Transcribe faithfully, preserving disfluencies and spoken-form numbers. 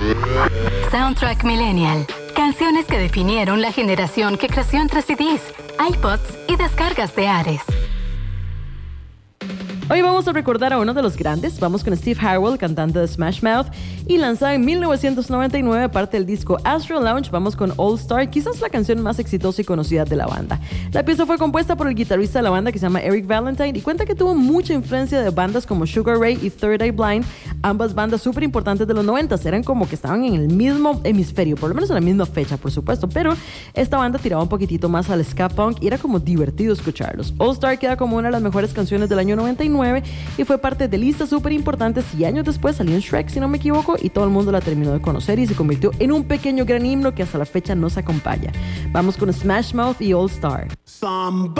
Soundtrack Millennial. Canciones que definieron la generación que creció entre C Ds, iPods y descargas de Ares. Hoy vamos a recordar a uno de los grandes. Vamos con Steve Harwell, cantante de Smash Mouth, y lanzada en mil novecientos noventa y nueve, parte del disco Astro Lounge. Vamos con All Star, quizás la canción más exitosa y conocida de la banda. La pieza fue compuesta por el guitarrista de la banda, que se llama Eric Valentine, y cuenta que tuvo mucha influencia de bandas como Sugar Ray y Third Eye Blind, ambas bandas súper importantes de los noventas. Eran como que estaban en el mismo hemisferio, por lo menos en la misma fecha, por supuesto, pero esta banda tiraba un poquitito más al ska punk y era como divertido escucharlos. All Star queda como una de las mejores canciones del año noventa y nueve y fue parte de listas súper importantes, y años después salió en Shrek, si no me equivoco, y todo el mundo la terminó de conocer y se convirtió en un pequeño gran himno que hasta la fecha nos acompaña. Vamos con Smash Mouth y All Star.